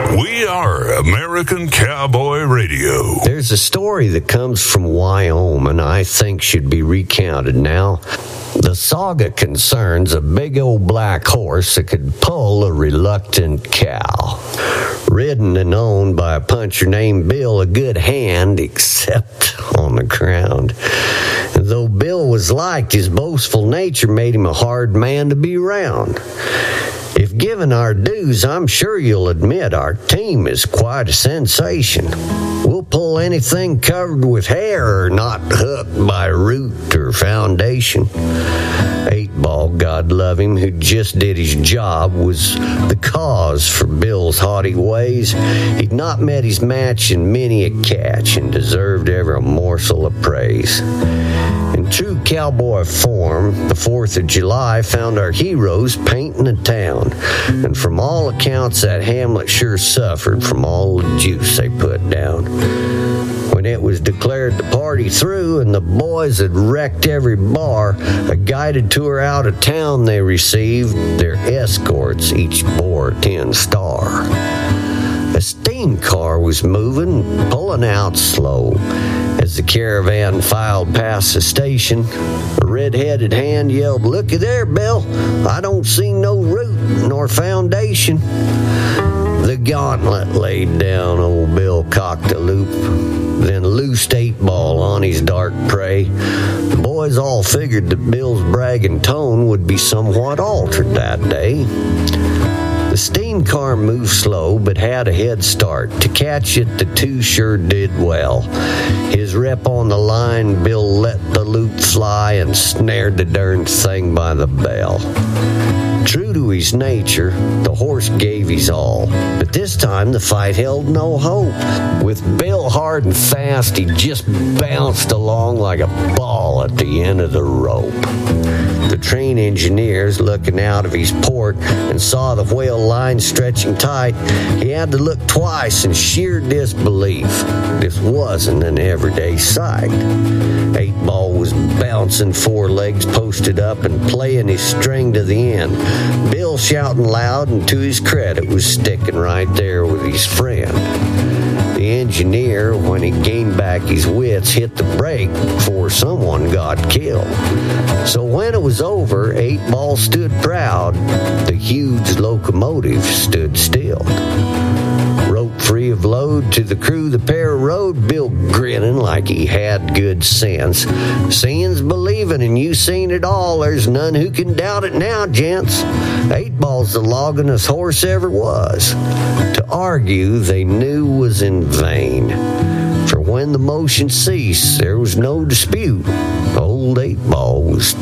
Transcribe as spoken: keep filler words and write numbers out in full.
We are American Cowboy Radio. There's a story that comes from Wyoming I think should be recounted now. The saga concerns a big old black horse that could pull a reluctant cow. Ridden and owned by a puncher named Bill, a good hand, except on the ground. And though Bill was liked, his boastful nature made him a hard man to be around. If given our dues, I'm sure you'll admit our team is quite a sensation. We'll pull anything covered with hair or not hooked by root or foundation. Eight Ball, God love him, who just did his job, was the cause for Bill's haughty ways. He'd not met his match in many a catch and deserved every morsel of praise. In true cowboy form, the fourth of July found our heroes painting the town, and from all accounts that hamlet sure suffered from all the juice they put down. When it was declared the party through and the boys had wrecked every bar, a guided tour out of town they received. Their escorts each bore a ten-star. A steam car was moving, pulling out slow. As the caravan filed past the station, a red-headed hand yelled, "Looky there, Bill, I don't see no root nor foundation." The gauntlet laid down, old Bill cocked a loop, then loosed Eight Ball on his dark prey. The boys all figured that Bill's bragging tone would be somewhat altered that day. The steam car moved slow, but had a head start. To catch it, the two sure did well. His rep on the line, Bill let the loop fly and snared the darn thing by the bell. True to his nature, the horse gave his all, but this time the fight held no hope. With Bill hard and fast, he just bounced along like a ball at the end of the rope. The train engineers, looking out of his port and saw the whale line stretching tight, he had to look twice in sheer disbelief. This wasn't an everyday sight. Eight Ball was bouncing, four legs posted up and playing his string to the end. Bill shouting loud, and to his credit was sticking right there with his friend. The engineer, when he gained back his wits, hit the brake before someone got killed. So when it was over, Eight Ball stood proud. The huge locomotive stood still. Rope free of load to the crew the pair rode, Bill grinning like he had good sense. Seeing's believing, and you seen it all. There's none who can doubt it now, gents. Eight Ball's the longest horse ever was. To argue, they knew was in vain. For when the motion ceased, there was no dispute. Old Eight Ball was